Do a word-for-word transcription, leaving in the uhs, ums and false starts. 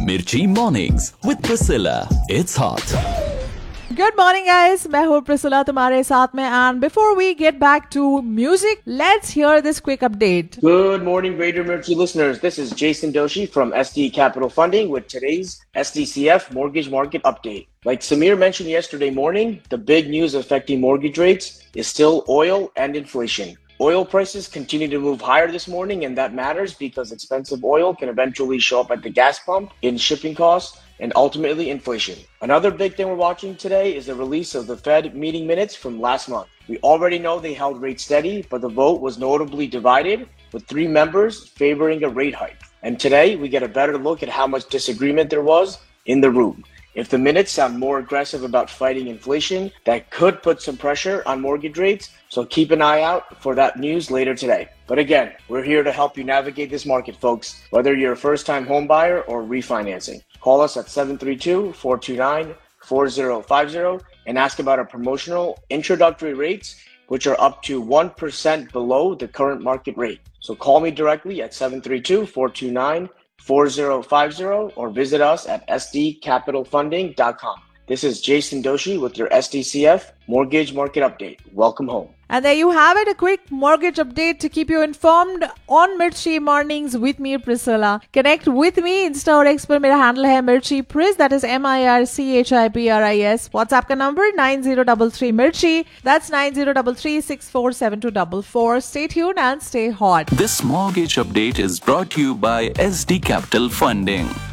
Mirchi Mornings with Priscilla. It's hot. Good morning guys, मैं हूँ Priscilla तुम्हारे साथ में and before we get back to music, let's hear this quick update. Good morning Radio Mirchi listeners. This is Jason Doshi from S D Capital Funding with today's S D C F Mortgage Market Update. Like Samir mentioned yesterday morning, the big news affecting mortgage rates is still oil and inflation. Oil prices continue to move higher this morning, and that matters because expensive oil can eventually show up at the gas pump in shipping costs and ultimately inflation. Another big thing we're watching today is the release of the Fed meeting minutes from last month. We already know they held rates steady, but the vote was notably divided, with three members favoring a rate hike. And today we get a better look at how much disagreement there was in the room. If the minutes sound more aggressive about fighting inflation, that could put some pressure on mortgage rates, so keep an eye out for that news later today. But again, we're here to help you navigate this market, folks, whether you're a first-time home buyer or refinancing. Call us at seven three two, four two nine, four zero five zero and ask about our promotional introductory rates, which are up to one percent below the current market rate. So call me directly at seven three two, four two nine, four zero five zero or visit us at S D capital funding dot com. This is Jason Doshi with your S D C F Mortgage Market Update. Welcome home. And there you have it, a quick mortgage update to keep you informed on Mirchi Mornings with me, Priscilla. Connect with me, Insta और X पर मेरा handle है Mirchi Pris, that is M I R C H I P R I S. WhatsApp का number nine zero three three Mirchi. That's nine zero three three, six four seven two four four. Stay tuned and stay hot. This mortgage update is brought to you by S D Capital Funding.